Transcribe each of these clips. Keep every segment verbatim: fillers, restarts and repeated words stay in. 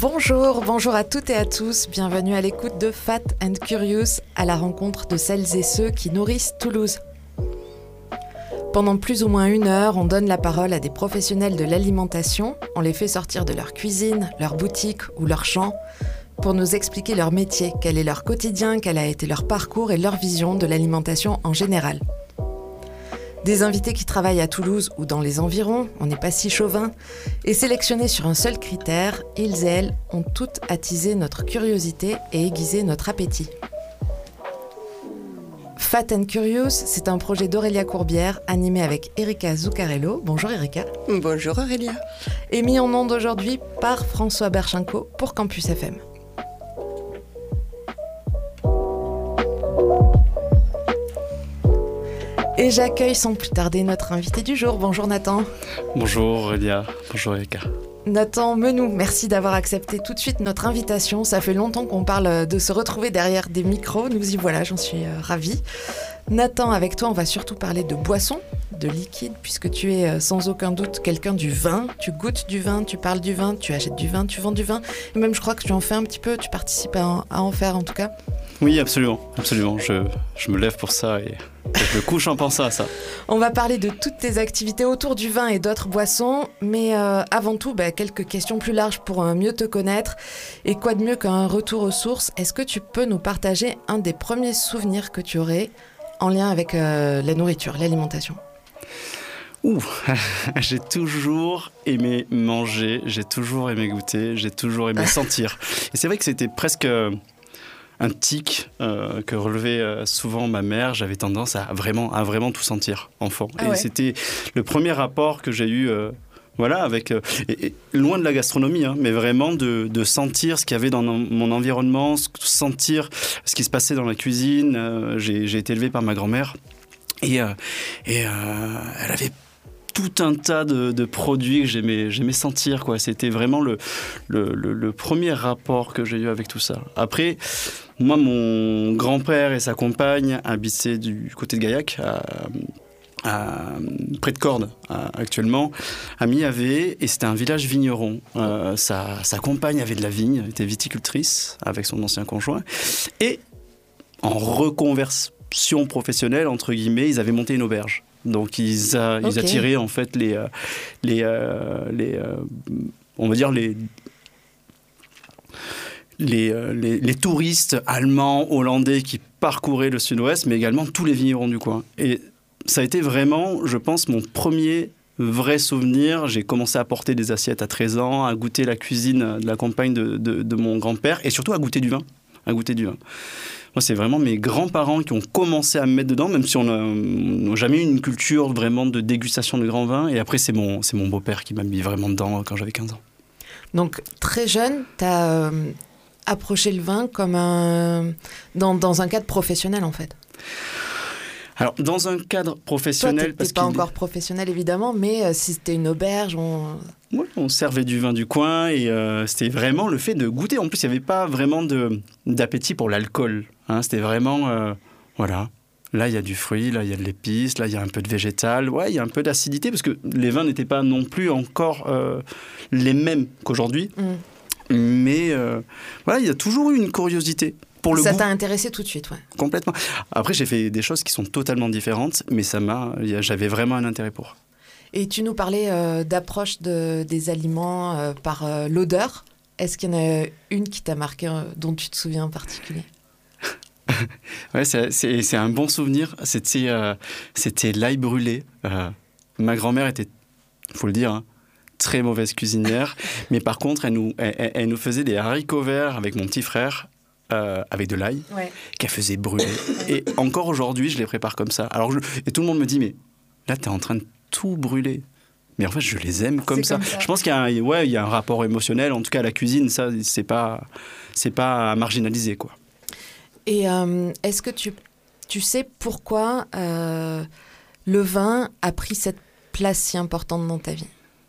Bonjour, bonjour à toutes et à tous, bienvenue à l'écoute de Fat and Curious, à la rencontre de celles et ceux qui nourrissent Toulouse. Pendant plus ou moins une heure, on donne la parole à des professionnels de l'alimentation, on les fait sortir de leur cuisine, leur boutique ou leur champ, pour nous expliquer leur métier, quel est leur quotidien, quel a été leur parcours et leur vision de l'alimentation en général. Des invités qui travaillent à Toulouse ou dans les environs, on n'est pas si chauvin, et sélectionnés sur un seul critère, ils et elles ont toutes attisé notre curiosité et aiguisé notre appétit. Fat and Curious, c'est un projet d'Aurélia Courbière, animé avec Erika Zuccarello. Bonjour Erika. Bonjour Aurélia. Et mis en onde aujourd'hui par François Berchenko pour Campus F M. Et j'accueille sans plus tarder notre invité du jour. Bonjour Nathan. Bonjour Aurélia, bonjour Erika. Nathan Menou, merci d'avoir accepté tout de suite notre invitation. Ça fait longtemps qu'on parle de se retrouver derrière des micros. Nous y voilà, j'en suis euh, ravie. Nathan, avec toi, on va surtout parler de boissons, de liquide, puisque tu es euh, sans aucun doute quelqu'un du vin. Tu goûtes du vin, tu parles du vin, tu achètes du vin, tu vends du vin. Et même, je crois que tu en fais un petit peu, tu participes à en, à en faire en tout cas. Oui, absolument, absolument. Je, je me lève pour ça et, et je me couche en pensant à ça. On va parler de toutes tes activités autour du vin et d'autres boissons, mais euh, avant tout, bah, quelques questions plus larges pour euh, mieux te connaître. Et quoi de mieux qu'un retour aux sources ? Est-ce que tu peux nous partager un des premiers souvenirs que tu aurais en lien avec euh, la nourriture, l'alimentation ? Ouh, j'ai toujours aimé manger, j'ai toujours aimé goûter, j'ai toujours aimé sentir. Et c'est vrai que c'était presque un tic euh, que relevait euh, souvent ma mère. J'avais tendance à vraiment, à vraiment tout sentir, enfant. Ah et ouais. C'était le premier rapport que j'ai eu, euh, voilà, avec, euh, et, et, loin de la gastronomie, hein, mais vraiment de, de sentir ce qu'il y avait dans mon environnement, sentir ce qui se passait dans la cuisine. Euh, j'ai, j'ai été élevé par ma grand-mère et, euh, et euh, elle avait tout un tas de, de produits que j'aimais, j'aimais sentir, quoi. C'était vraiment le, le, le, le premier rapport que j'ai eu avec tout ça. Après, moi, mon grand-père et sa compagne habitaient du côté de Gaillac, à, à, près de Cordes, à, actuellement, à Miavé, et c'était un village vigneron. Euh, sa, sa compagne avait de la vigne, était viticultrice avec son ancien conjoint, et en reconversion professionnelle, entre guillemets, ils avaient monté une auberge. Donc ils, a, okay. ils attiraient en fait les, euh, les, euh, les euh, on va dire les les, euh, les les touristes allemands, hollandais qui parcouraient le sud-ouest, mais également tous les vignerons du coin. Et ça a été vraiment, je pense, mon premier vrai souvenir. J'ai commencé à porter des assiettes à treize ans, à goûter la cuisine de la campagne de, de, de mon grand-père, et surtout à goûter du vin, à goûter du vin. Moi, c'est vraiment mes grands-parents qui ont commencé à me mettre dedans, même si on n'a jamais eu une culture vraiment de dégustation de grands vins. Et après, c'est mon, c'est mon beau-père qui m'a mis vraiment dedans quand j'avais quinze ans. Donc, très jeune, tu as euh, approché le vin comme un, dans, dans un cadre professionnel, en fait. Alors, dans un cadre professionnel... Toi, tu n'es pas encore professionnel, évidemment, mais euh, si c'était une auberge, on... Oui, on servait du vin du coin et euh, c'était vraiment le fait de goûter. En plus, il n'y avait pas vraiment de, d'appétit pour l'alcool. Hein. C'était vraiment, euh, voilà, là, il y a du fruit, là, il y a de l'épice, là, il y a un peu de végétal. Ouais, il y a un peu d'acidité parce que les vins n'étaient pas non plus encore euh, les mêmes qu'aujourd'hui. Mmh. Mais euh, voilà, il y a toujours eu une curiosité. Pour le ça goût. T'a intéressé tout de suite, ouais. Complètement. Après, j'ai fait des choses qui sont totalement différentes, mais ça m'a, j'avais vraiment un intérêt pour. Et tu nous parlais euh, d'approche de, des aliments euh, par euh, l'odeur. Est-ce qu'il y en a une qui t'a marqué, euh, dont tu te souviens en particulier ? Ouais, c'est, c'est, c'est un bon souvenir. C'était, euh, c'était l'ail brûlé. Euh, ma grand-mère était, il faut le dire, hein, très mauvaise cuisinière. Mais par contre, elle nous, elle, elle nous faisait des haricots verts avec mon petit frère. Euh, avec de l'ail, ouais. Qu'elle faisait brûler. Et encore aujourd'hui, je les prépare comme ça. Alors je, et tout le monde me dit, mais là, t'es en train de tout brûler. Mais en fait, je les aime comme, ça. comme ça. Je pense qu'il y a, un, ouais, il y a un rapport émotionnel. En tout cas, à la cuisine, ça, c'est pas, c'est pas à marginaliser, quoi. Et euh, est-ce que tu, tu sais pourquoi euh, le vin a pris cette place si importante dans ta vie ?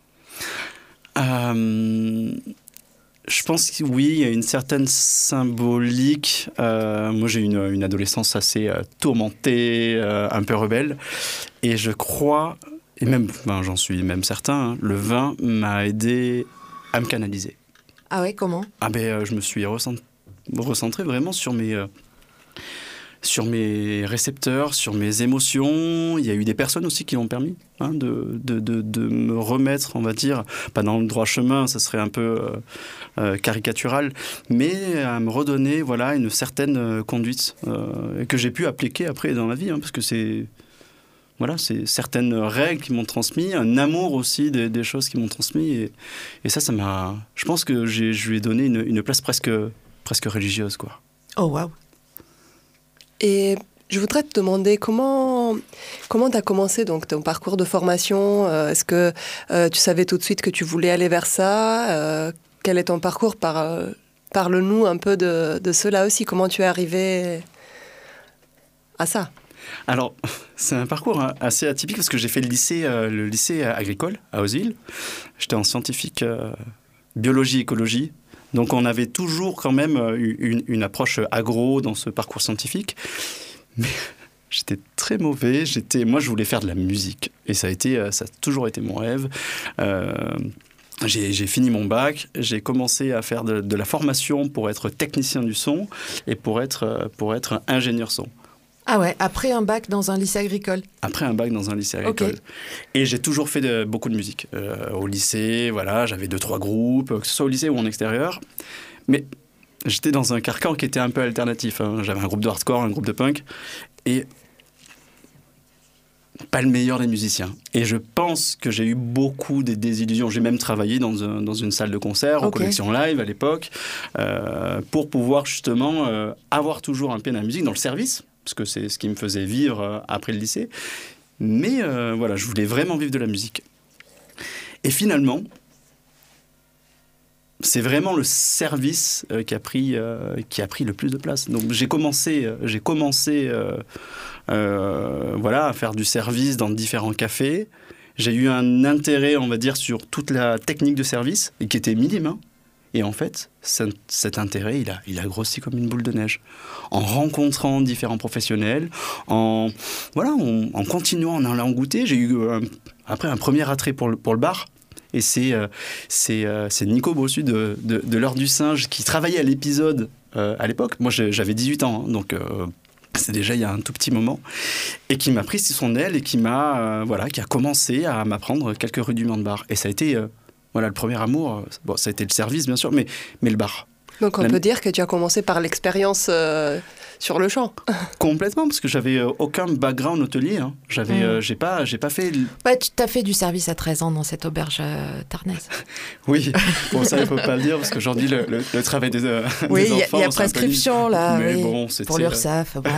euh... Je pense que oui, il y a une certaine symbolique. Euh, moi, j'ai eu une, une adolescence assez euh, tourmentée, euh, un peu rebelle. Et je crois, et même, ben, j'en suis même certain, hein, le vin m'a aidé à me canaliser. Ah ouais, comment ? Ah ben, euh, je me suis recent- recentré vraiment sur mes... Euh, sur mes récepteurs, sur mes émotions. Il y a eu des personnes aussi qui l'ont permis hein, de, de, de, de me remettre, on va dire, pas dans le droit chemin, ça serait un peu euh, euh, caricatural, mais à me redonner voilà, une certaine euh, conduite euh, que j'ai pu appliquer après dans la vie, hein, parce que c'est, voilà, c'est certaines règles qui m'ont transmis, un amour aussi des, des choses qui m'ont transmis, et, et ça, ça m'a... Je pense que j'ai, je lui ai donné une, une place presque, presque religieuse, quoi. Oh, waouh. Et je voudrais te demander comment comment tu as commencé donc, ton parcours de formation. euh, Est-ce que euh, tu savais tout de suite que tu voulais aller vers ça euh, Quel est ton parcours Par, euh, Parle-nous un peu de, de cela aussi. Comment tu es arrivé à ça? Alors, c'est un parcours assez atypique parce que j'ai fait le lycée, euh, le lycée agricole à Ozil. J'étais en scientifique euh, biologie-écologie. Donc on avait toujours quand même une, une approche agro dans ce parcours scientifique. Mais j'étais très mauvais. J'étais, moi, je voulais faire de la musique. Et ça a, été, ça a toujours été mon rêve. Euh, j'ai, j'ai fini mon bac. J'ai commencé à faire de, de la formation pour être technicien du son et pour être, pour être ingénieur son. Ah ouais, après un bac dans un lycée agricole. Après un bac dans un lycée agricole. Okay. Et j'ai toujours fait de, beaucoup de musique. Euh, au lycée, voilà, j'avais deux, trois groupes, que ce soit au lycée ou en extérieur. Mais j'étais dans un carcan qui était un peu alternatif. Hein. J'avais un groupe de hardcore, un groupe de punk. Et pas le meilleur des musiciens. Et je pense que j'ai eu beaucoup de désillusions. J'ai même travaillé dans, un, dans une salle de concert, okay. en connexion live à l'époque, euh, pour pouvoir justement euh, avoir toujours un pied dans la musique, dans le service. Parce que c'est ce qui me faisait vivre après le lycée. Mais euh, voilà, je voulais vraiment vivre de la musique. Et finalement, c'est vraiment le service euh, qui, a pris, euh, qui a pris le plus de place. Donc j'ai commencé, euh, j'ai commencé euh, euh, voilà, à faire du service dans différents cafés. J'ai eu un intérêt, on va dire, sur toute la technique de service, et qui était minime, hein. Et en fait, cet intérêt, il a, il a grossi comme une boule de neige. En rencontrant différents professionnels, en, voilà, en, en continuant, en allant goûter, j'ai eu euh, après un premier attrait pour le, pour le bar. Et c'est, euh, c'est, euh, c'est Nico Bossu de, de, de l'Heure du Singe qui travaillait à l'épisode euh, à l'époque. Moi, j'avais dix-huit ans, hein, donc euh, c'est déjà il y a un tout petit moment. Et qui m'a pris sous son aile et qui, m'a, euh, voilà, qui a commencé à m'apprendre quelques rudiments de bar. Et ça a été... Euh, Voilà, le premier amour, bon, ça a été le service, bien sûr, mais, mais le bar. Donc on La... peut dire que tu as commencé par l'expérience euh, sur le champ. Complètement, parce que j'avais euh, aucun background hôtelier. Hein. J'avais, mmh. euh, j'ai pas, j'ai pas fait... Ouais, tu as fait du service à treize ans dans cette auberge euh, tarnaise. Oui, bon, ça, il ne faut pas le dire, parce qu'aujourd'hui, le, le, le travail des, euh, oui, des enfants... Oui, il y a prescription, là, mais oui, bon, pour l'URSSAF. Bon.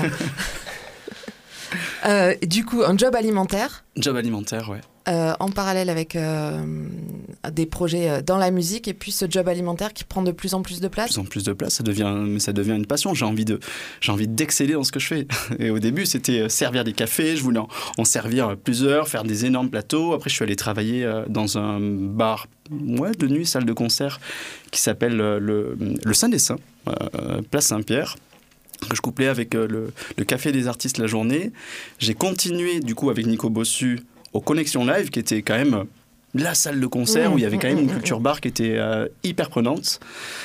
euh, du coup, un job alimentaire. Job alimentaire, ouais. Euh, en parallèle avec euh, des projets dans la musique, et puis ce job alimentaire qui prend de plus en plus de place. De plus en plus de place, ça devient, ça devient une passion. J'ai envie de, j'ai envie d'exceller dans ce que je fais. Et au début, c'était servir des cafés, je voulais en, en servir plusieurs, faire des énormes plateaux. Après, je suis allé travailler dans un bar ouais, de nuit, salle de concert, qui s'appelle le, le Saint des Saints, euh, place Saint-Pierre, que je couplais avec le, le Café des Artistes la journée. J'ai continué, du coup, avec Nico Bossu, aux Connexions Live, qui était quand même la salle de concert, mmh, où il y avait quand même une culture bar qui était euh, hyper prenante.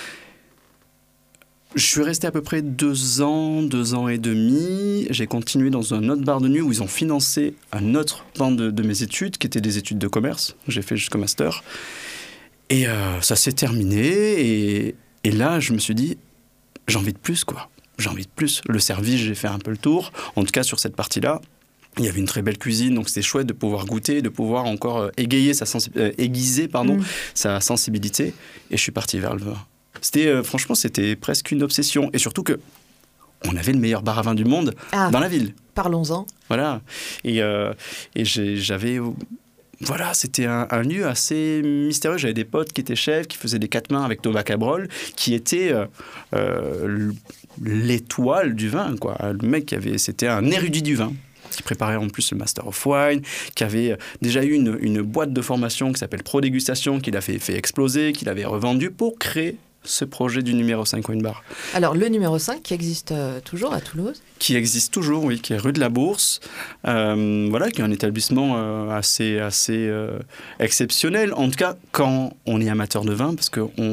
Je suis resté à peu près deux ans, deux ans et demi. J'ai continué dans un autre bar de nuit où ils ont financé un autre pan de, de mes études, qui étaient des études de commerce. J'ai fait jusqu'au master. Et euh, ça s'est terminé. Et, et là, je me suis dit, j'ai envie de plus, quoi. J'ai envie de plus. Le service, j'ai fait un peu le tour. En tout cas, sur cette partie-là. Il y avait une très belle cuisine, donc c'était chouette de pouvoir goûter, de pouvoir encore égayer sa sensi- euh, aiguiser pardon, mmh. sa sensibilité. Et je suis parti vers le vin. C'était, euh, franchement, c'était presque une obsession. Et surtout que on avait le meilleur bar à vin du monde ah, dans la ville. Parlons-en. Voilà. Et, euh, et j'ai, j'avais... Voilà, c'était un, un lieu assez mystérieux. J'avais des potes qui étaient chefs, qui faisaient des quatre mains avec Thomas Cabrol, qui était euh, euh, l'étoile du vin, quoi. Le mec qui avait... C'était un érudit du vin, qui préparait en plus le Master of Wine, qui avait déjà eu une, une boîte de formation qui s'appelle Pro Dégustation, qu'il a fait, fait exploser, qu'il avait revendu pour créer ce projet du numéro cinq Wine Bar. Alors, le numéro cinq qui existe euh, toujours à Toulouse ? Qui existe toujours, oui, qui est rue de la Bourse, euh, voilà, qui est un établissement euh, assez, assez euh, exceptionnel, en tout cas quand on est amateur de vin, parce qu'on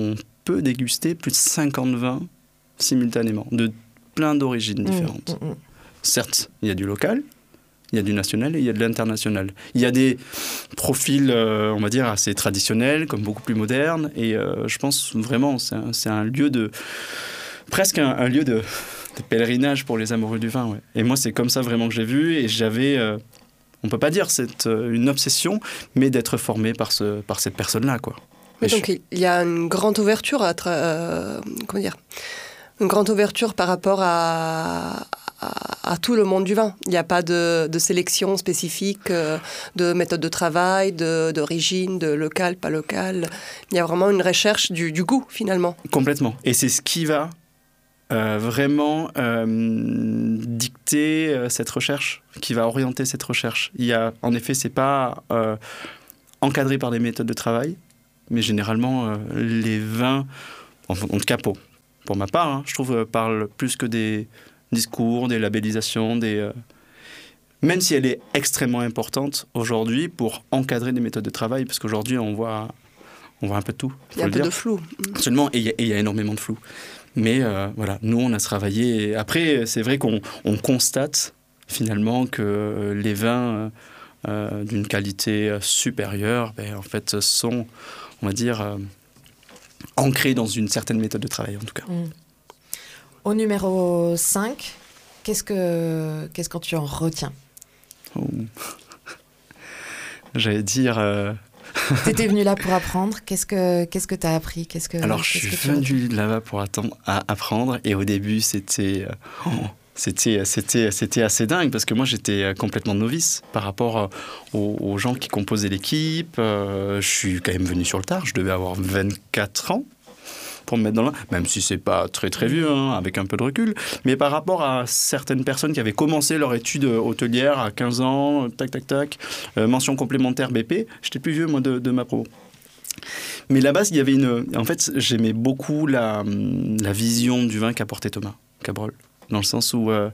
peux déguster plus de cinquante vins simultanément, de plein d'origines différentes. Mmh, mmh. Certes, il y a du local, il y a du national et il y a de l'international. Il y a des profils, euh, on va dire, assez traditionnels, comme beaucoup plus modernes. Et euh, je pense vraiment, c'est un, c'est un lieu de... presque un, un lieu de, de pèlerinage pour les amoureux du vin. Ouais. Et moi, c'est comme ça vraiment que j'ai vu. Et j'avais, euh, on ne peut pas dire c'est euh, une obsession, mais d'être formé par, ce, par cette personne-là, quoi. Mais donc, je... il y a une grande ouverture à... Tra- euh, comment dire une grande ouverture par rapport à... À, à tout le monde du vin. Il n'y a pas de, de sélection spécifique, euh, de méthode de travail, de, d'origine, de local, pas local. Il y a vraiment une recherche du, du goût, finalement. Complètement. Et c'est ce qui va euh, vraiment euh, dicter euh, cette recherche, qui va orienter cette recherche. Il y a, en effet, ce n'est pas euh, encadré par des méthodes de travail, mais généralement, euh, les vins, en, en tout cas pour, pour ma part, hein, je trouve, euh, parlent plus que des discours, des labellisations, des, euh... même si elle est extrêmement importante aujourd'hui pour encadrer des méthodes de travail, parce qu'aujourd'hui on voit, on voit un peu de tout. Il y a un peu de flou. Absolument, et il y, y a énormément de flou. Mais euh, voilà, nous on a travaillé. Après, c'est vrai qu'on on constate finalement que les vins euh, d'une qualité supérieure, ben, en fait, sont, on va dire, euh, ancrés dans une certaine méthode de travail en tout cas. Mmh. Au numéro cinq, qu'est-ce que, qu'est-ce que tu en retiens ? Oh. J'allais dire... Euh... tu étais venu là pour apprendre. Qu'est-ce que qu'est-ce que tu as appris ? qu'est-ce que, Alors, je qu'est-ce suis venu là-bas pour attendre, à apprendre. Et au début, c'était, oh, c'était, c'était, c'était assez dingue parce que moi, j'étais complètement novice par rapport aux, aux gens qui composaient l'équipe. Euh, je suis quand même venu sur le tard. Je devais avoir vingt-quatre ans. Pour me mettre dans le... même si c'est pas très très vieux, hein, avec un peu de recul, mais par rapport à certaines personnes qui avaient commencé leur étude hôtelière à quinze ans, tac tac tac, euh, mention complémentaire B P, j'étais plus vieux moi de, de ma pro. Mais là-bas, il y avait une... En fait, j'aimais beaucoup la, la vision du vin qu'apportait Thomas Cabrol, dans le sens où... Euh,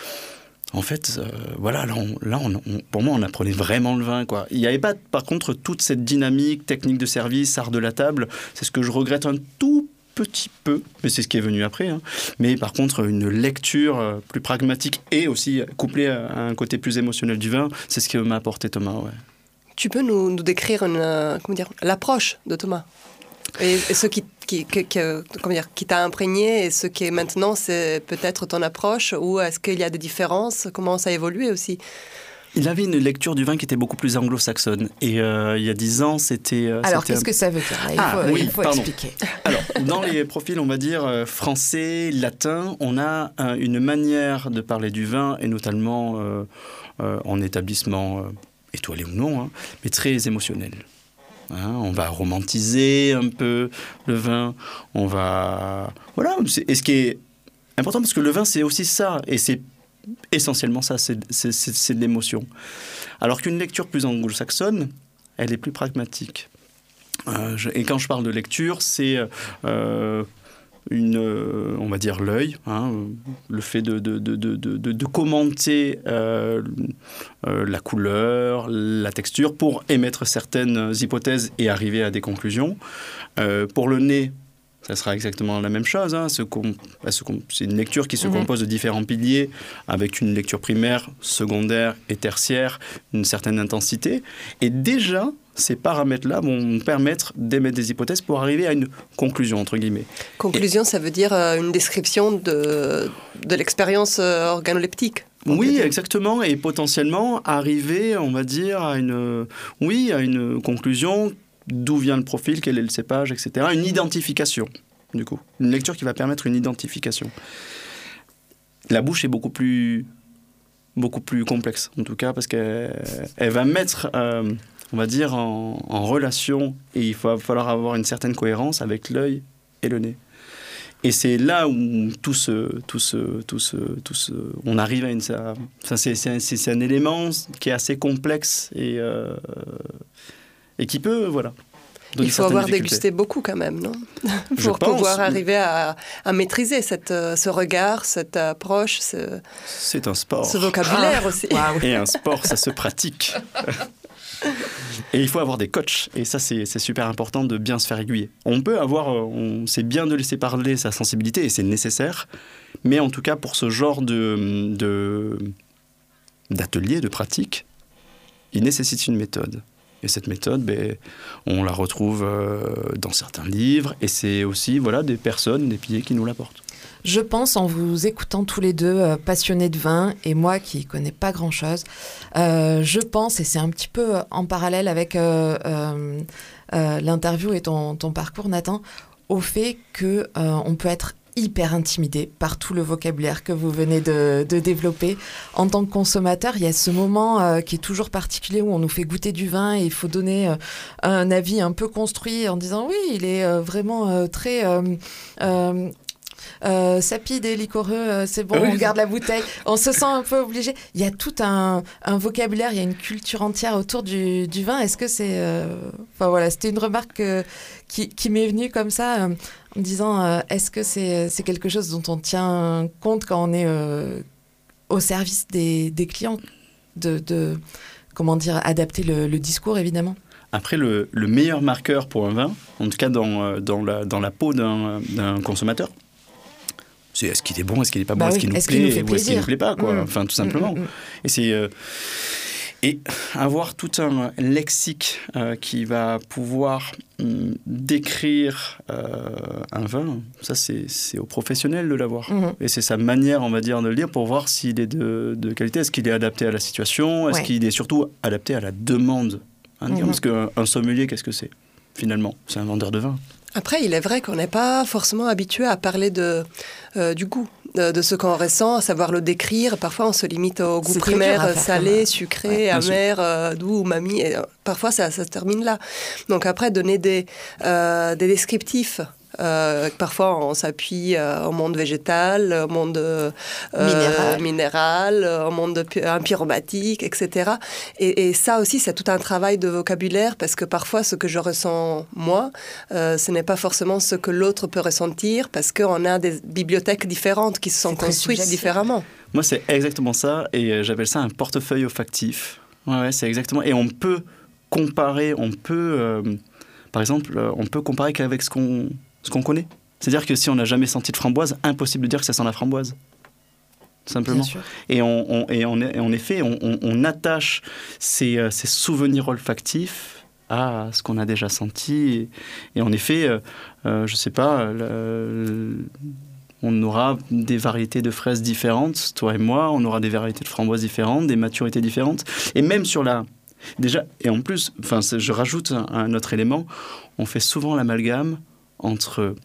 En fait, euh, voilà, là, on, là on, on, pour moi, on apprenait vraiment le vin, quoi. Il n'y avait pas, par contre, toute cette dynamique, technique de service, art de la table. C'est ce que je regrette un tout petit peu, mais c'est ce qui est venu après. Hein. Mais par contre, une lecture euh, plus pragmatique et aussi couplée à un côté plus émotionnel du vin, c'est ce que m'a apporté Thomas, ouais. Tu peux nous, nous décrire une, euh, comment dire, l'approche de Thomas et, et ce qui, qui, qui, qui, comment dire, qui t'a imprégné et ce qui est maintenant, c'est peut-être ton approche ou est-ce qu'il y a des différences ? Comment ça a évolué aussi ? Il avait une lecture du vin qui était beaucoup plus anglo-saxonne. Et euh, il y a dix ans, c'était... Euh, Alors, c'était qu'est-ce un... que ça veut dire ? Il ah, faut, oui, il faut pardon. expliquer. Alors, dans les profils, on va dire, euh, français, latin, on a euh, une manière de parler du vin, et notamment euh, euh, en établissement euh, étoilé ou non, hein, mais très émotionnel. Hein, on va romantiser un peu le vin, on va... Voilà, c'est... et ce qui est important, parce que le vin, c'est aussi ça, et c'est essentiellement ça, c'est, c'est, c'est, c'est de l'émotion. Alors qu'une lecture plus anglo-saxonne, elle est plus pragmatique. Euh, je, et quand je parle de lecture, c'est euh, une, euh, on va dire l'œil, hein, le fait de, de, de, de, de, de commenter euh, euh, la couleur, la texture, pour émettre certaines hypothèses et arriver à des conclusions. Euh, pour le nez, ça sera exactement la même chose. Hein. Ce com- ce com- c'est une lecture qui se mmh. compose de différents piliers, avec une lecture primaire, secondaire et tertiaire, une certaine intensité. Et déjà, ces paramètres-là vont nous permettre d'émettre des hypothèses pour arriver à une conclusion, entre guillemets. Conclusion, et... ça veut dire euh, une description de, de l'expérience euh, organoleptique. Oui, exactement. Et potentiellement arriver, on va dire, à une, oui, à une conclusion. D'où vient le profil, quel est le cépage, et cetera. Une identification, du coup. Une lecture qui va permettre une identification. La bouche est beaucoup plus, beaucoup plus complexe, en tout cas, parce qu'elle elle va mettre, euh, on va dire, en, en relation, et il va falloir avoir une certaine cohérence avec l'œil et le nez. Et c'est là où tout ce, tout ce, tout ce, tout ce, on arrive à une... Ça, c'est, c'est, c'est un élément qui est assez complexe et... Euh, Et qui peut, voilà. Il faut avoir dégusté beaucoup quand même, non ? Pour pense, pouvoir arriver à, à maîtriser cette, ce regard, cette approche, ce, c'est un sport. Ce vocabulaire ah, aussi. Wow. Et un sport, ça se pratique. Et il faut avoir des coachs. Et ça, c'est, c'est super important de bien se faire aiguiller. On peut avoir, on, c'est bien de laisser parler sa sensibilité et c'est nécessaire. Mais en tout cas, pour ce genre de, de, d'atelier, de pratique, il nécessite une méthode. Et cette méthode, ben, on la retrouve euh, dans certains livres. Et c'est aussi voilà, des personnes, des piliers qui nous l'apportent. Je pense, en vous écoutant tous les deux, euh, passionnés de vin, et moi qui ne connais pas grand-chose, euh, je pense, et c'est un petit peu en parallèle avec euh, euh, euh, l'interview et ton, ton parcours, Nathan, au fait qu'on euh, peut être hyper intimidé par tout le vocabulaire que vous venez de, de développer. En tant que consommateur, il y a ce moment euh, qui est toujours particulier où on nous fait goûter du vin et il faut donner euh, un avis un peu construit en disant oui, il est euh, vraiment euh, très... Euh, euh, Euh, sapide et liquoreux, euh, c'est bon, oui. On garde la bouteille. On se sent un peu obligé. Il y a tout un, un vocabulaire, il y a une culture entière autour du, du vin. Est-ce que c'est... Euh... Enfin voilà, c'était une remarque euh, qui, qui m'est venue comme ça, euh, en me disant, euh, est-ce que c'est, c'est quelque chose dont on tient compte quand on est euh, au service des, des clients de, de, comment dire, adapter le, le discours, évidemment. Après, le, le meilleur marqueur pour un vin, en tout cas dans, dans, la, dans la peau d'un, d'un consommateur, c'est est-ce qu'il est bon, est-ce qu'il n'est pas bah bon, oui, est-ce qu'il nous est-ce plaît, qu'il nous fait ou est-ce qu'il ne nous plaît pas, quoi. Mmh. Enfin, tout simplement. Mmh, mmh. Et, c'est, euh, et avoir tout un lexique euh, qui va pouvoir hum, décrire euh, un vin, ça, c'est, c'est aux professionnels de l'avoir. Mmh. Et c'est sa manière, on va dire, de le dire pour voir s'il est de, de qualité. Est-ce qu'il est adapté à la situation ? Est-ce ouais. qu'il est surtout adapté à la demande ? Hein, mmh. Parce qu'un sommelier, qu'est-ce que c'est ? Finalement, c'est un vendeur de vin. Après, il est vrai qu'on n'est pas forcément habitué à parler de, euh, du goût, de, de ce qu'on ressent, à savoir le décrire. Parfois, on se limite au goût c'est primaire, salé, sucré, ouais, amer, euh, doux, umami. Et, euh, parfois, ça, ça se termine là. Donc après, donner des, euh, des descriptifs. Euh, parfois, on s'appuie euh, au monde végétal, au monde euh, minéral, minéral au monde empyromatique, et cetera. Et, et ça aussi, c'est tout un travail de vocabulaire parce que parfois, ce que je ressens moi, euh, ce n'est pas forcément ce que l'autre peut ressentir parce qu'on a des bibliothèques différentes qui se sont c'est construites différemment. Moi, c'est exactement ça et j'appelle ça un portefeuille olfactif. Ouais, ouais, c'est exactement. Et on peut comparer, on peut, euh, par exemple, on peut comparer qu'avec ce qu'on ce qu'on connaît. C'est-à-dire que si on n'a jamais senti de framboise, impossible de dire que ça sent la framboise. Tout simplement. Et, on, on, et, on, et en effet, on, on, on attache ces, euh, ces souvenirs olfactifs à ce qu'on a déjà senti. Et, et en effet, euh, euh, je ne sais pas, le, on aura des variétés de fraises différentes, toi et moi, on aura des variétés de framboises différentes, des maturités différentes. Et même sur la... Déjà, et en plus, enfin, je rajoute un, un autre élément, on fait souvent l'amalgame entre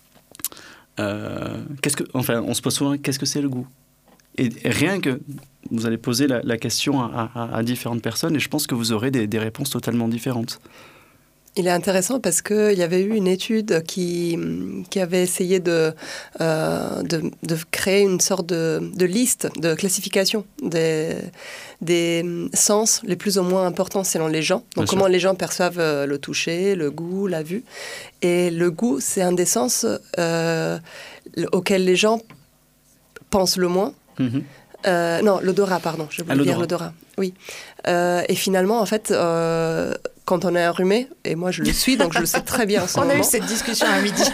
euh, qu'est-ce que enfin on se pose souvent qu'est-ce que c'est le goût et, et rien que vous allez poser la, la question à, à, à différentes personnes et je pense que vous aurez des, des réponses totalement différentes. Il est intéressant parce qu'il y avait eu une étude qui, qui avait essayé de, euh, de, de créer une sorte de, de liste de classification des, des sens les plus ou moins importants selon les gens. Donc, Bien comment sûr. Les gens perçoivent le toucher, le goût, la vue. Et le goût, c'est un des sens euh, auxquels les gens pensent le moins. Mm-hmm. Euh, non, l'odorat, pardon. Je voulais ah, dire l'odorat. Oui. Euh, et finalement, en fait... Euh, quand on est enrhumé, et moi je le suis, donc je le sais très bien en ce on moment. On a eu cette discussion à midi.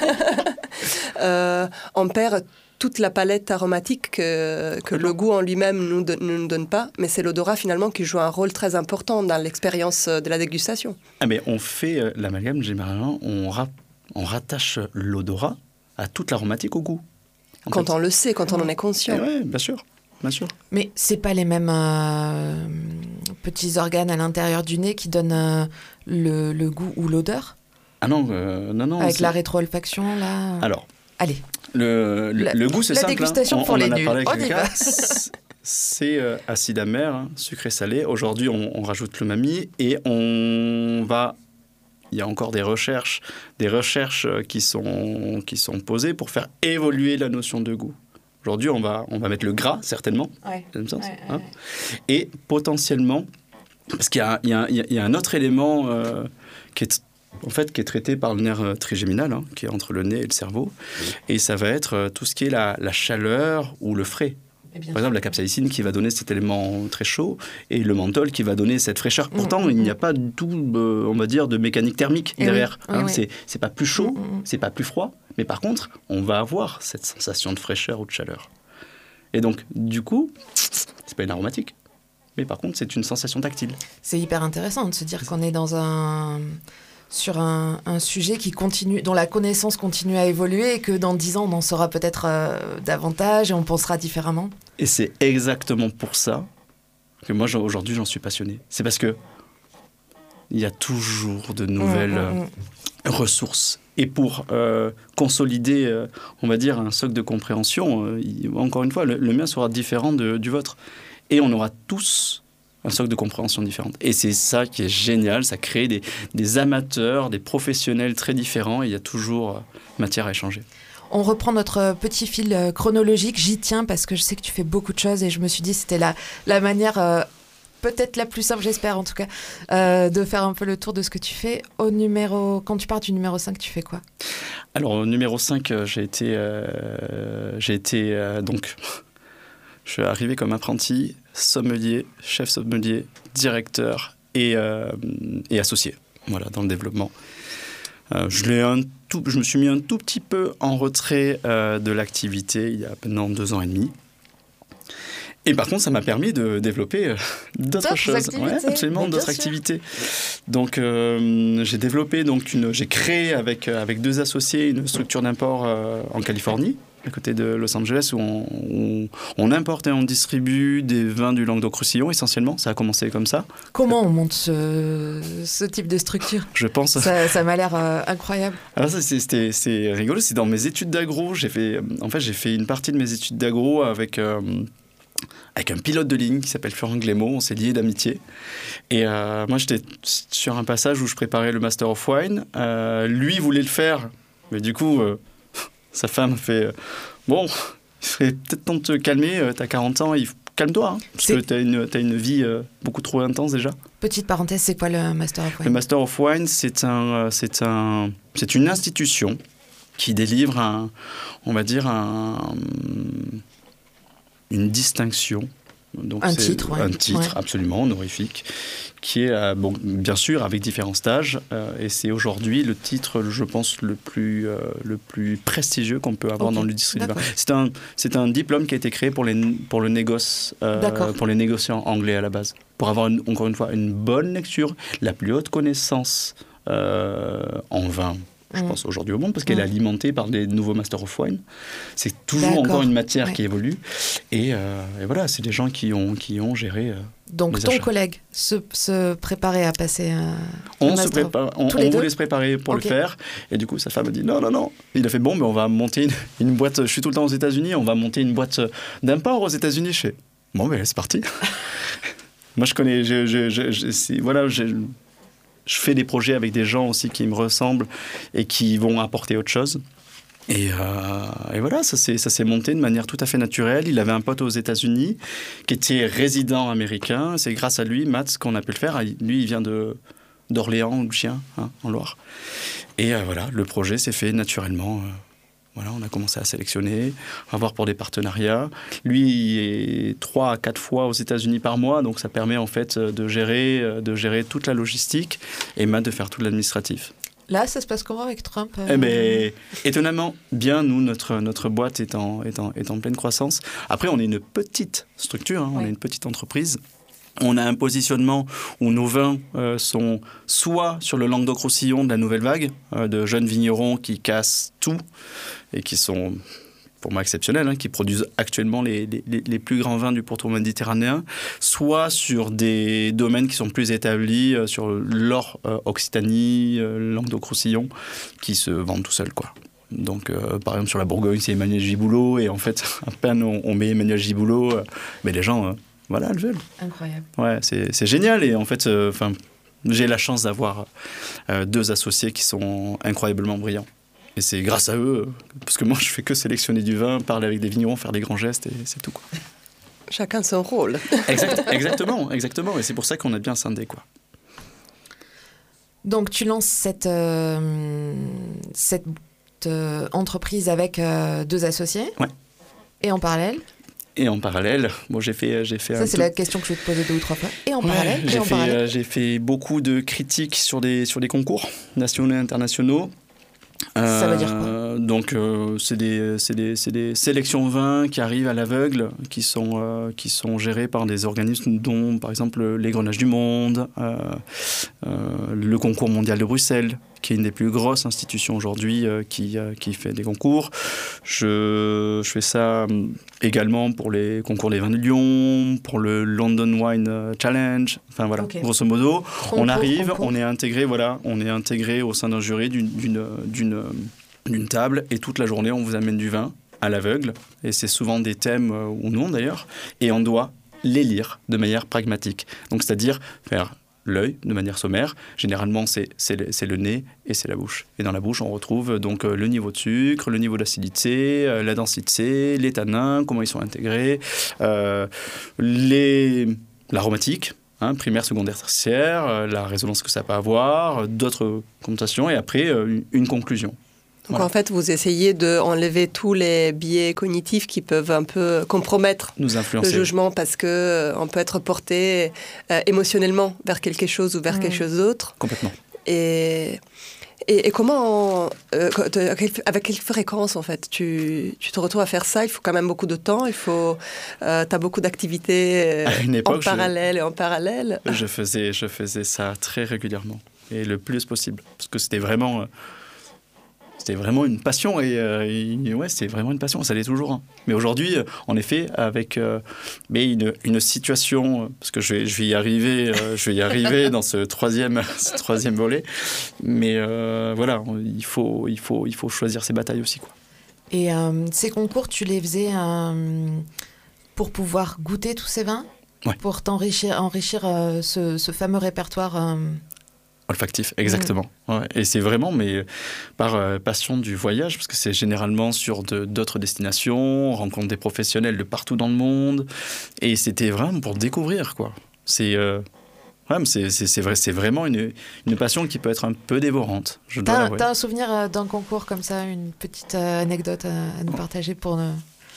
euh, on perd toute la palette aromatique que, que le goût en lui-même ne nous, nous, nous donne pas, mais c'est l'odorat finalement qui joue un rôle très important dans l'expérience de la dégustation. Ah mais on fait euh, l'amalgame, généralement, on, ra- on rattache l'odorat à toute l'aromatique au goût. Quand fait. On le sait, quand on en est conscient. Oui, bien sûr. Bien sûr. Mais c'est pas les mêmes euh, petits organes à l'intérieur du nez qui donnent euh, le, le goût ou l'odeur ? Ah non, euh, non, non. Avec c'est... la rétro-olfaction, là. Alors. Allez. Le, le, la, le goût, c'est la simple. La dégustation hein. pour on, les on nuls. On y va. C'est euh, acide amer, hein, sucré salé. Aujourd'hui, on, on rajoute l'umami et on va. Il y a encore des recherches, des recherches qui sont qui sont posées pour faire évoluer la notion de goût. Aujourd'hui, on va, on va mettre le gras, certainement, ouais. dans le sens, ouais, hein, ouais. Et potentiellement, parce qu'il y a, il y a, il y a un autre élément euh, qui, est, en fait, qui est traité par le nerf trigéminal, hein, qui est entre le nez et le cerveau, et ça va être tout ce qui est la, la chaleur ou le frais. Par exemple, la capsaïcine qui va donner cet élément très chaud et le menthol qui va donner cette fraîcheur. Pourtant, mmh, il n'y a pas du tout, euh, on va dire, de mécanique thermique et derrière. Oui, hein, oui, c'est, c'est pas plus chaud, mmh, c'est pas plus froid, mais par contre, on va avoir cette sensation de fraîcheur ou de chaleur. Et donc, du coup, c'est pas une aromatique, mais par contre, c'est une sensation tactile. C'est hyper intéressant de se dire qu'on est dans un... sur un, un sujet qui continue, dont la connaissance continue à évoluer et que dans dix ans, on en saura peut-être euh, davantage et on pensera différemment. Et c'est exactement pour ça que moi, aujourd'hui, j'en suis passionné. C'est parce que il y a toujours de nouvelles mmh, mmh. Euh, ressources. Et pour euh, consolider, euh, on va dire, un socle de compréhension, euh, il, encore une fois, le, le mien sera différent de, du vôtre. Et on aura tous un socle de compréhension différente. Et c'est ça qui est génial, ça crée des, des amateurs, des professionnels très différents, et il y a toujours matière à échanger. On reprend notre petit fil chronologique, j'y tiens parce que je sais que tu fais beaucoup de choses et je me suis dit que c'était la, la manière, euh, peut-être la plus simple, j'espère en tout cas, euh, de faire un peu le tour de ce que tu fais. Au numéro, quand tu pars du numéro cinq, tu fais quoi ? Alors au numéro cinq, j'ai été, euh, j'ai été euh, donc... Je suis arrivé comme apprenti, sommelier, chef sommelier, directeur et, euh, et associé, voilà, dans le développement. Euh, je, l'ai un tout, je me suis mis un tout petit peu en retrait euh, de l'activité il y a maintenant deux ans et demi. Et par contre, ça m'a permis de développer euh, d'autres, d'autres choses. Ouais, absolument, d'autres sûr. activités. Donc, euh, j'ai développé, donc une, j'ai créé avec, avec deux associés une structure d'import euh, en Californie, à côté de Los Angeles, où on, on, on importe et on distribue des vins du Languedoc-Roussillon, essentiellement. Ça a commencé comme ça. Comment on monte ce, ce type de structure ? Je pense... Ça, ça m'a l'air euh, incroyable. Alors ça, c'est, c'était, c'est rigolo. C'est dans mes études d'agro. J'ai fait, en fait, j'ai fait une partie de mes études d'agro avec... Euh, avec un pilote de ligne qui s'appelle Florent Glémaud, on s'est liés d'amitié. Et euh, moi, j'étais sur un passage où je préparais le Master of Wine. Euh, lui voulait le faire, mais du coup, euh, sa femme fait euh, « Bon, il serait peut-être temps de te calmer, euh, t'as quarante ans, il faut... calme-toi, hein, parce c'est... que t'as une, t'as une vie euh, beaucoup trop intense déjà. » Petite parenthèse, c'est quoi le Master of Wine ? Le Master of Wine, c'est, un, c'est, un, c'est une institution qui délivre, un, on va dire, un... une distinction, donc un c'est titre, ouais. un titre ouais. absolument honorifique, qui est euh, bon, bien sûr avec différents stages, euh, et c'est aujourd'hui le titre, je pense, le plus euh, le plus prestigieux qu'on peut avoir okay. dans l'industrie du vin. C'est un c'est un diplôme qui a été créé pour les pour le négoce, euh, pour les négociants anglais à la base, pour avoir une, encore une fois une bonne lecture, la plus haute connaissance euh, en vin. Je mmh. pense aujourd'hui au monde, parce qu'elle mmh. est alimentée par des nouveaux Master of Wine. C'est toujours D'accord. encore une matière ouais. qui évolue. Et, euh, et voilà, c'est des gens qui ont, qui ont géré euh, Donc les ton achats. collègue se, se préparait à passer euh, On, se prépare, on, on voulait se préparer pour okay. le faire. Et du coup, sa femme a dit non, non, non. Il a fait bon, mais on va monter une, une boîte. Je suis tout le temps aux États-Unis, on va monter une boîte d'import aux États-Unis. Je fais bon, mais c'est parti. Moi, je connais. Je, je, je, je, c'est, voilà, je, Je fais des projets avec des gens aussi qui me ressemblent et qui vont apporter autre chose. Et, euh, et voilà, ça s'est, ça s'est monté de manière tout à fait naturelle. Il avait un pote aux États-Unis qui était résident américain. C'est grâce à lui, Mats, qu'on a pu le faire. Lui, il vient de, d'Orléans, ou Chien, hein, en Loire. Et euh, voilà, le projet s'est fait naturellement. Euh, Voilà, on a commencé à sélectionner, à voir pour des partenariats. Lui, il est trois à quatre fois aux États-Unis par mois, donc ça permet en fait de gérer, de gérer toute la logistique et Matt de faire tout l'administratif. Là, ça se passe comment avec Trump euh... Eh bien, étonnamment, bien, nous, notre, notre boîte est en, est, en, est en pleine croissance. Après, on est une petite structure, hein, on oui. est une petite entreprise. On a un positionnement où nos vins euh, sont soit sur le Languedoc-Roussillon de la nouvelle vague, euh, de jeunes vignerons qui cassent tout et qui sont, pour moi, exceptionnels, hein, qui produisent actuellement les, les, les plus grands vins du pourtour méditerranéen, soit sur des domaines qui sont plus établis, euh, sur l'Or, euh, Occitanie, euh, Languedoc-Roussillon, qui se vendent tout seuls, quoi. Donc, euh, par exemple, sur la Bourgogne, c'est Emmanuel Giboulot, et en fait, à peine on, on met Emmanuel Giboulot, euh, mais les gens... Euh, Voilà, le veulent. Incroyable. Ouais, c'est, c'est génial. Et en fait, euh, j'ai la chance d'avoir euh, deux associés qui sont incroyablement brillants. Et c'est grâce à eux, parce que moi, je fais que sélectionner du vin, parler avec des vignerons, faire des grands gestes, et c'est tout, quoi. Chacun son rôle. Exact, exactement, exactement. Et c'est pour ça qu'on a bien scindé, quoi. Donc, tu lances cette, euh, cette euh, entreprise avec euh, deux associés. Ouais. Et en parallèle Et en parallèle, bon, j'ai fait, j'ai fait Ça, un c'est tout... la question que je vais te poser deux ou trois fois. Et en Ouais, parallèle, j'ai et en fait, parallèle. euh, j'ai fait beaucoup de critiques sur des, sur des concours nationaux et internationaux. Ça veut dire quoi ? Euh, donc, euh, c'est des, c'est des, c'est des sélections vins qui arrivent à l'aveugle, qui sont, euh, qui sont gérées par des organismes dont, par exemple, les Grenaches du Monde, euh, euh, le Concours mondial de Bruxelles, qui est une des plus grosses institutions aujourd'hui euh, qui, euh, qui fait des concours. Je, je fais ça également pour les concours des vins de Lyon, pour le London Wine Challenge. Enfin voilà, okay. Grosso modo, concours, on arrive, concours. on est intégré, voilà, on est intégré au sein d'un jury d'une, d'une, d'une, d'une table et toute la journée on vous amène du vin à l'aveugle et c'est souvent des thèmes euh, ou non d'ailleurs et on doit les lire de manière pragmatique. Donc c'est-à-dire faire l'œil de manière sommaire. Généralement, c'est, c'est, le, c'est le nez et c'est la bouche. Et dans la bouche, on retrouve donc euh, le niveau de sucre, le niveau d'acidité, euh, la densité, les tanins, comment ils sont intégrés, euh, les... l'aromatique, hein, primaire, secondaire, tertiaire, euh, la résonance que ça peut avoir, euh, d'autres connotations, et après, euh, une, une conclusion. Donc voilà. En fait, vous essayez d'enlever tous les biais cognitifs qui peuvent un peu compromettre nous influencer, le jugement parce qu'on euh, peut être porté euh, émotionnellement vers quelque chose ou vers mmh. quelque chose d'autre. Complètement. Et, et, et comment, euh, avec quelle fréquence en fait tu, tu te retrouves à faire ça? Il faut quand même beaucoup de temps, il faut, euh, tu as beaucoup d'activités euh, époque, en parallèle je, et en parallèle. Je faisais, je faisais ça très régulièrement et le plus possible parce que c'était vraiment... Euh, C'était vraiment une passion et, euh, et ouais, c'était vraiment une passion, ça l'est toujours. Hein. Mais aujourd'hui, en effet, avec euh, mais une, une situation, parce que je vais, je vais y arriver, euh, je vais y arriver dans ce troisième, ce troisième volet. Mais euh, voilà, il faut, il faut, il faut choisir ses batailles aussi, quoi. Et euh, ces concours, tu les faisais euh, pour pouvoir goûter tous ces vins, ouais. Pour t'enrichir, enrichir euh, ce, ce fameux répertoire. Euh... Olfactif, exactement. Mmh. Ouais. Et c'est vraiment mais, par euh, passion du voyage, parce que c'est généralement sur de, d'autres destinations, on rencontre des professionnels de partout dans le monde, et c'était vraiment pour découvrir, quoi. C'est, euh, ouais, c'est, c'est, c'est, vrai, c'est vraiment une, une passion qui peut être un peu dévorante. Je dois t'as, l'avouer. T'as un souvenir d'un concours comme ça, une petite euh, anecdote à, à nous partager pour... Euh...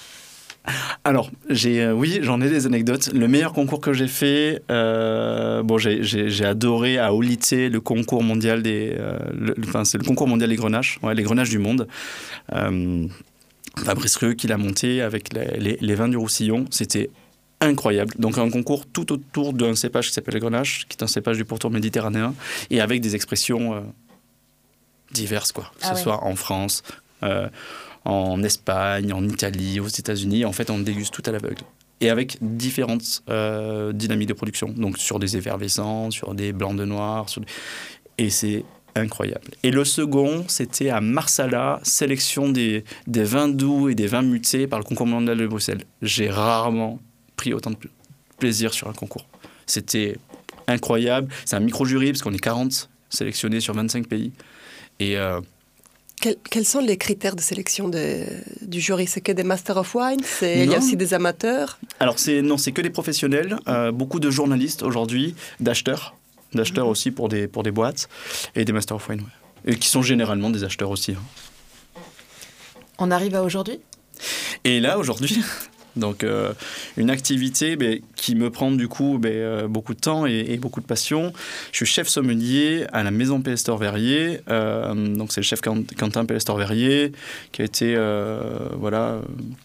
Alors, j'ai, euh, oui, j'en ai des anecdotes. Le meilleur concours que j'ai fait, euh, bon, j'ai, j'ai, j'ai adoré à Olite le concours mondial des, euh, le, enfin, c'est le concours mondial des grenaches, ouais, les grenaches du monde. Euh, Fabrice Rieu qui l'a monté avec les, les, les vins du Roussillon, c'était incroyable. Donc un concours tout autour d'un cépage qui s'appelle le grenache, qui est un cépage du pourtour méditerranéen, et avec des expressions euh, diverses, quoi. Que ah ce ouais. soit en France. Euh, en Espagne, en Italie, aux États-Unis. En fait, on déguste tout à l'aveugle. Et avec différentes euh, dynamiques de production. Donc, sur des effervescents, sur des blancs de noir. Sur... Et c'est incroyable. Et le second, c'était à Marsala, sélection des, des vins doux et des vins mutés par le concours mondial de Bruxelles. J'ai rarement pris autant de plaisir sur un concours. C'était incroyable. C'est un micro-jury, parce qu'on est quarante sélectionnés sur vingt-cinq pays. Et... Euh, Quels, quels sont les critères de sélection de, du jury? C'est que des Masters of Wine? C'est, il y a aussi des amateurs? Alors, c'est, non, c'est que des professionnels. Euh, beaucoup de journalistes aujourd'hui, d'acheteurs. D'acheteurs mmh. aussi pour des, pour des boîtes. Et des Masters of Wine, ouais. Et qui sont généralement des acheteurs aussi. Hein. On arrive à aujourd'hui? Et là, aujourd'hui... Donc, euh, une activité bah, qui me prend du coup bah, euh, beaucoup de temps et, et beaucoup de passion. Je suis chef sommelier à la Maison Pellestor-Verrier. Euh, donc, c'est le chef Quentin Pellestor-Verrier qui a été euh, voilà,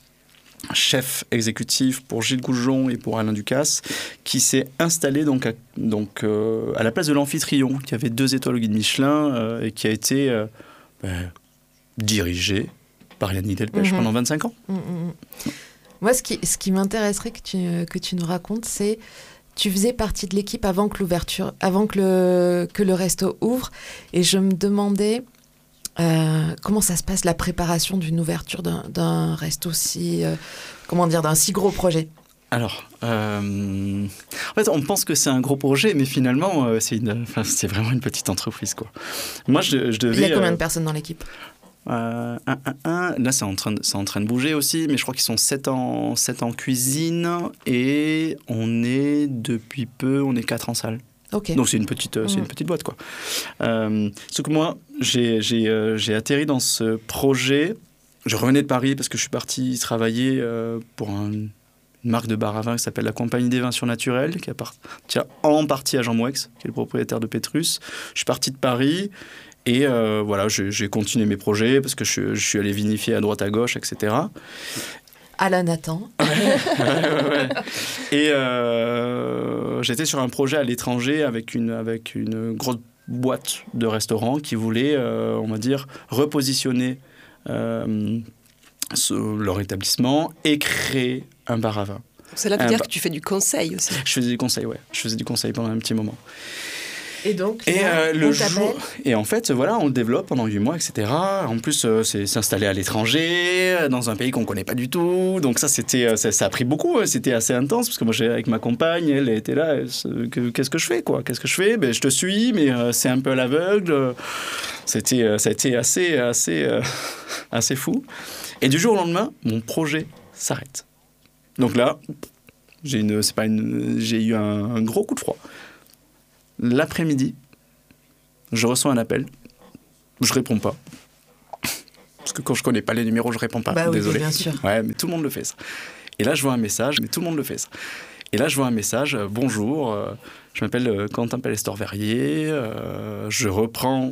chef exécutif pour Gilles Goujon et pour Alain Ducasse, qui s'est installé donc, à, donc, euh, à la place de l'Amphitryon, qui avait deux étoiles au guide Michelin euh, et qui a été euh, bah, dirigé par Yannick Delpech mmh. pendant vingt-cinq ans. Mmh. Moi, ce qui, ce qui m'intéresserait que tu, que tu nous racontes, c'est tu faisais partie de l'équipe avant que l'ouverture, avant que le, que le resto ouvre, et je me demandais euh, comment ça se passe la préparation d'une ouverture d'un, d'un resto si, euh, comment dire, d'un si gros projet. Alors, euh, en fait, on pense que c'est un gros projet, mais finalement, euh, c'est, une, enfin, c'est vraiment une petite entreprise, quoi. Moi, je, je devais. Il y a combien euh, de personnes dans l'équipe? Euh, un, un, un. Là, c'est en, train de, c'est en train de bouger aussi, mais je crois qu'ils sont sept en, sept en cuisine et on est, depuis peu, on est quatre en salle. Okay. Donc, c'est une petite, mmh. c'est une petite boîte, quoi. Euh, sauf que moi, j'ai, j'ai, euh, j'ai atterri dans ce projet. Je revenais de Paris parce que je suis parti travailler euh, pour un une marque de bar à vin qui s'appelle la Compagnie des Vins Surnaturels, qui appartient en partie à Jean Moueix, qui est le propriétaire de Pétrus. Je suis parti de Paris et euh, voilà, j'ai, j'ai continué mes projets parce que je, je suis allé vinifier à droite à gauche, et cetera. Alain Nathan. Ouais, ouais, ouais. Et euh, j'étais sur un projet à l'étranger avec une, avec une grosse boîte de restaurants qui voulait, euh, on va dire, repositionner euh, ce, leur établissement et créer un bar à vin. Cela veut un dire bar... que tu fais du conseil aussi. Je faisais du conseil, ouais. Je faisais du conseil pendant un petit moment. Et donc, et, là, euh, le jour... et en fait, voilà, on le développe pendant huit mois, et cetera. En plus, euh, c'est s'installer à l'étranger, dans un pays qu'on ne connaît pas du tout. Donc ça, c'était, ça, ça a pris beaucoup. C'était assez intense parce que moi, j'ai, avec ma compagne, elle était là. Elle, que, qu'est-ce que je fais, quoi Qu'est-ce que je fais ben, je te suis, mais euh, c'est un peu à l'aveugle. C'était, euh, ça a été assez, assez, euh, assez fou. Et du jour au lendemain, mon projet s'arrête. Donc là, j'ai, une, c'est pas une, j'ai eu un, un gros coup de froid. L'après-midi, je reçois un appel. Je réponds pas. Parce que quand je connais pas les numéros, je réponds pas. Bah oui, désolé. Bien sûr. Ouais, mais tout le monde le fait ça. Et là, je vois un message, mais tout le monde le fait ça. Et là, je vois un message. Bonjour, euh, je m'appelle Quentin Palestor-Verrier. Euh, je reprends